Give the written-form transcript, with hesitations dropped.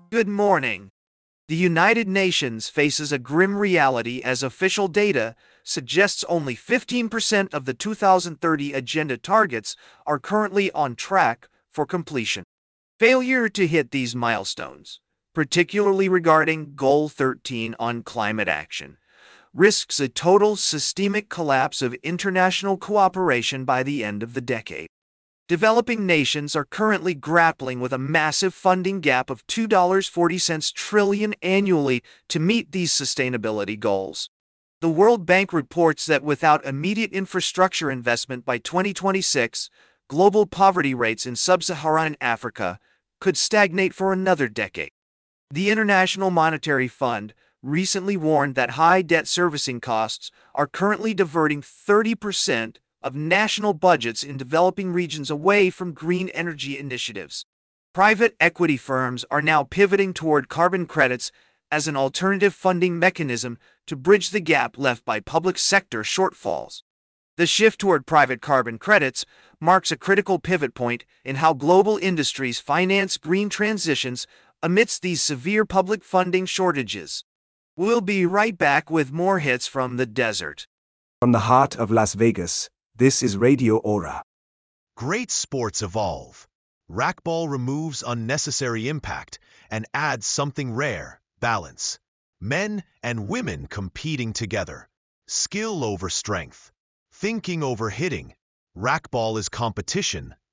Good morning. The United Nations faces a grim reality as official data suggests only 15% of the 2030 Agenda targets are currently on track for completion. Failure to hit these milestones, particularly regarding Goal 13 on climate action, risks a total systemic collapse of international cooperation by the end of the decade. Developing nations are currently grappling with a massive funding gap of $2.40 trillion annually to meet these sustainability goals. The World Bank reports that without immediate infrastructure investment by 2026, global poverty rates in sub-Saharan Africa could stagnate for another decade. The International Monetary Fund recently warned that high debt servicing costs are currently diverting 30% of national budgets in developing regions away from green energy initiatives. Private equity firms are now pivoting toward carbon credits as an alternative funding mechanism to bridge the gap left by public sector shortfalls. The shift toward private carbon credits marks a critical pivot point in how global industries finance green transitions amidst these severe public funding shortages. We'll be right back with more hits from the desert. From the heart of Las Vegas, this is Radio Aura. Great sports evolve. Racquetball removes unnecessary impact and adds something rare, balance. Men and women competing together. Skill over strength. Thinking over hitting. Racquetball is competition,